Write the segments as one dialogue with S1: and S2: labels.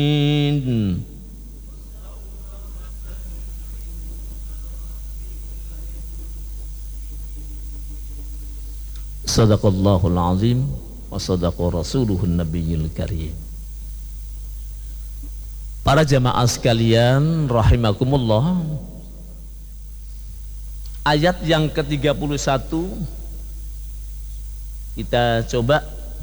S1: Sadaqallahul azim wa sadaqa rasuluhun nabiyil karim. Para jamaah sekalian rahimakumullah, ayat yang ke-31 kita coba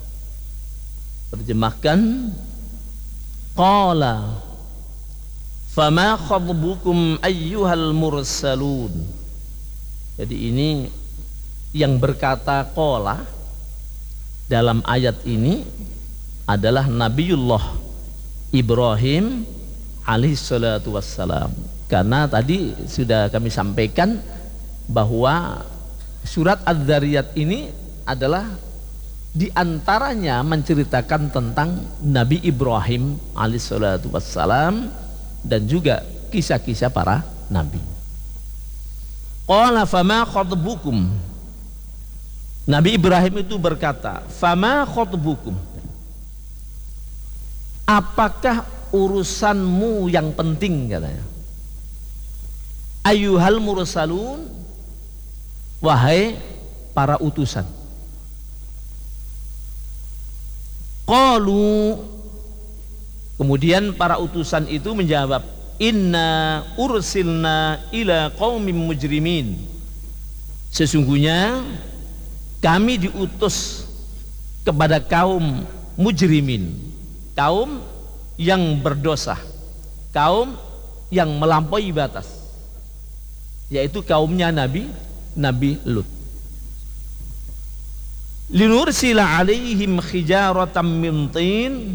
S1: terjemahkan. Qala fama khatbukum ayyuhal mursalun. Jadi ini yang berkata qala dalam ayat ini adalah Nabiullah Ibrahim alaihissalatu wassalam. Karena tadi sudah kami sampaikan bahwa surat Adz-Dzariyat ini adalah diantaranya menceritakan tentang Nabi Ibrahim alaihissalatu wassalam dan juga kisah-kisah para nabi. Qala fama khatbukum. Nabi Ibrahim itu berkata, fama khotbukum, apakah urusanmu yang penting, katanya. Ayyuhal mursalun, wahai para utusan. Qalu, kemudian para utusan itu menjawab, inna ursilna ila qaumin mujrimin. Sesungguhnya kami diutus kepada kaum mujrimin, kaum yang berdosa, kaum yang melampaui batas, yaitu kaumnya Nabi Lut. Linursila alaihim hijaratan min tin,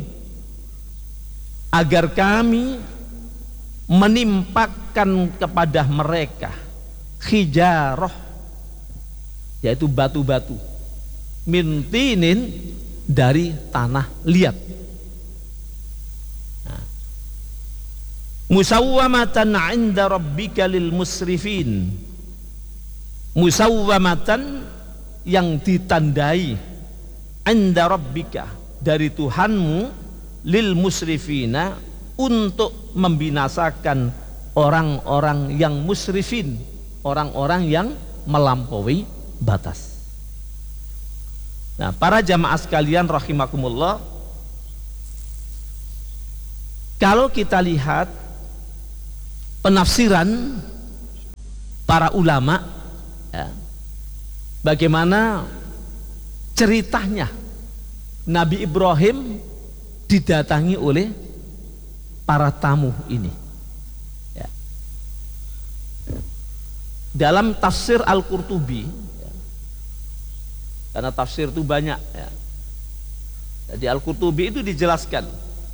S1: agar kami menimpakan kepada mereka hijarah, yaitu batu-batu, mintinin, dari tanah liat. Nah. Musawwamatan 'inda rabbika lil musrifin. Musawwamatan, yang ditandai, 'inda rabbika, dari Tuhanmu, lil musrifina, untuk membinasakan orang-orang yang musrifin, orang-orang yang melampaui batas. Nah, para jamaah sekalian rahimakumullah, kalau kita lihat penafsiran para ulama, ya, bagaimana ceritanya Nabi Ibrahim didatangi oleh para tamu ini, ya. Dalam tafsir Al-Qurtubi, karena tafsir itu banyak, ya. Jadi Al-Qurtubi itu dijelaskan,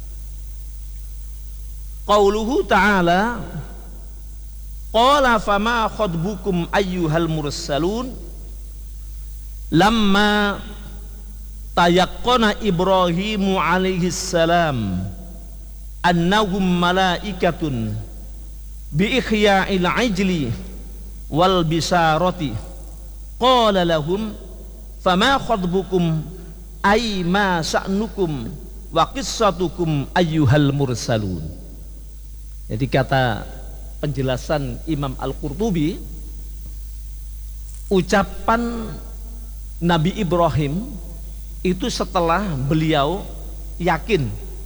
S1: qauluhu ta'ala, qala fama khatbukum ayyuhal mursalun, lamma tayaqqana Ibrahimu alaihi salam annahum malaikatun bi ikhya'il ajli wal bisarati, qala lahum fama khatbukum ay ma sa'nukum wa qissatukum ayyuhal mursalun. Jadi kata penjelasan Imam Al-Qurtubi, ucapan Nabi Ibrahim itu setelah beliau yakin,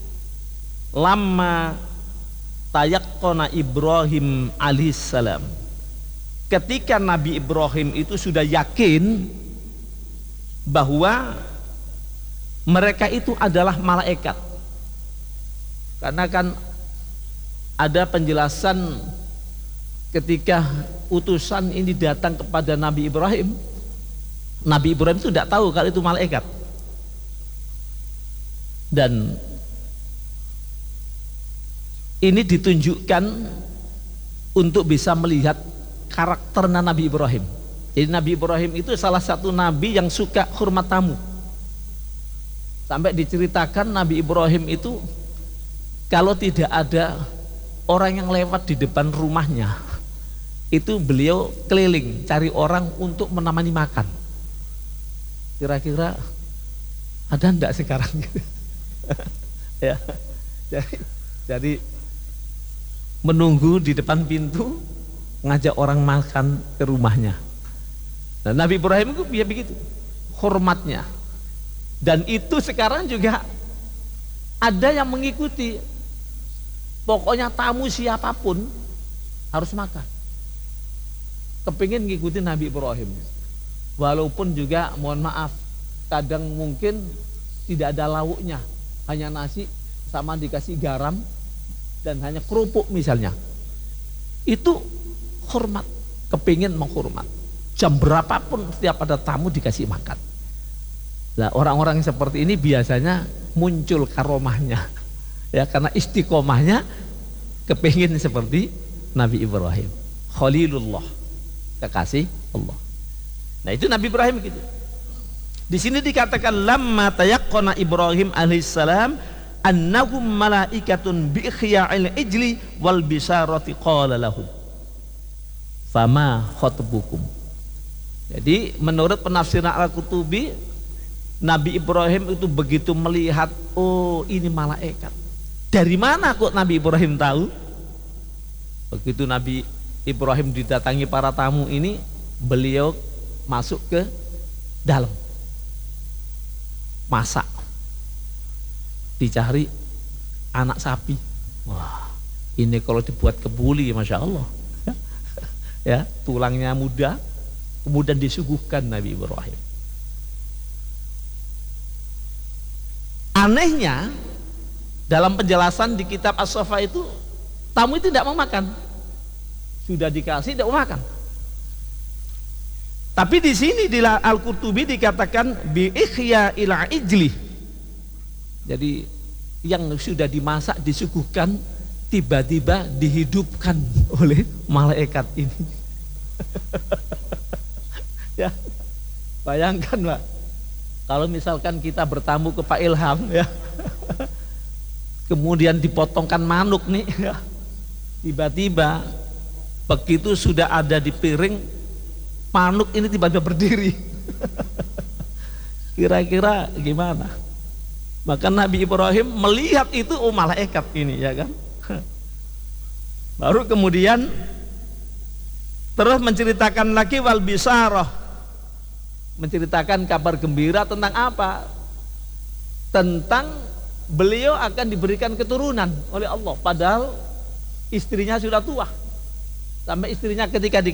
S1: lama tayaqqana Ibrahim alaihissalam, ketika Nabi Ibrahim itu sudah yakin bahwa mereka itu adalah malaikat. Karena kan ada penjelasan ketika utusan ini datang kepada Nabi Ibrahim, Nabi Ibrahim itu tidak tahu kalau itu malaikat. Dan ini ditunjukkan untuk bisa melihat karakternya Nabi Ibrahim. Jadi Nabi Ibrahim itu salah satu nabi yang suka hormat tamu. Sampai diceritakan Nabi Ibrahim itu kalau tidak ada orang yang lewat di depan rumahnya, itu beliau keliling cari orang untuk menemani makan. Kira-kira ada enggak sekarang? Ya. Jadi Jadi menunggu di depan pintu, ngajak orang makan ke rumahnya. Dan Nabi Ibrahim itu dia begitu hormatnya. Dan itu sekarang juga ada yang mengikuti. Pokoknya tamu siapapun harus makan. Kepingin ngikutin Nabi Ibrahim. Walaupun juga mohon maaf, kadang mungkin tidak ada lauknya, hanya nasi sama dikasih garam dan hanya kerupuk misalnya. Itu hormat, kepingin menghormat. Jam berapapun setiap ada tamu dikasih makan. Nah, orang-orang seperti ini biasanya muncul karomahnya, ya, karena istiqomahnya kepingin seperti Nabi Ibrahim, Khalilullah, kekasih Allah. Nah, itu Nabi Ibrahim gitu. Di sini dikatakan lamma tayaqqana Ibrahim alaihissalam annahum malaikatun bi ikhya'il ijli wal bisarati qala lahum fama khatbukum. Jadi menurut penafsiran Al-Qutubi, Nabi Ibrahim itu begitu melihat, oh ini malaikat. Dari mana kok Nabi Ibrahim tahu? Begitu Nabi Ibrahim didatangi para tamu ini, beliau masuk ke dalam, masak, dicari anak sapi. Wah, ini kalau dibuat kebuli, masya Allah, ya, tulangnya muda, kemudian disuguhkan Nabi Ibrahim. Anehnya, dalam penjelasan di kitab As-Safa itu, tamu itu tidak mau makan, sudah dikasih tidak mau makan. Tapi di sini di Al-Qurtubi dikatakan bi ikhya'il ijli. Jadi yang sudah dimasak disuguhkan tiba-tiba dihidupkan oleh malaikat ini. Ya, bayangkan Pak, kalau misalkan kita bertamu ke Pak Ilham, ya, kemudian dipotongkan manuk nih, ya, tiba-tiba begitu sudah ada di piring, manuk ini tiba-tiba berdiri. Kira-kira gimana? Maka Nabi Ibrahim melihat itu, oh malaikat ini, ya kan. Baru kemudian terus menceritakan lagi wal bisarah, menceritakan kabar gembira tentang apa? Tentang beliau akan diberikan keturunan oleh Allah, padahal istrinya sudah tua. Sampai istrinya ketika